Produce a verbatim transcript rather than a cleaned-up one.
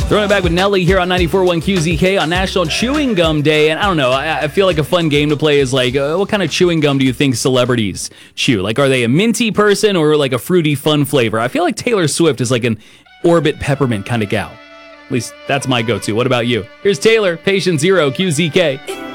Throwing it back with Nelly here on ninety-four point one Q Z K on National Chewing Gum Day. And I don't know, I, I feel like a fun game to play is like, uh, what kind of chewing gum do you think celebrities chew? Like, are they a minty person or like a fruity fun flavor? I feel like Taylor Swift is like an Orbit peppermint kind of gal. At least that's my go-to. What about you? Here's Taylor, Patient Zero, Q Z K.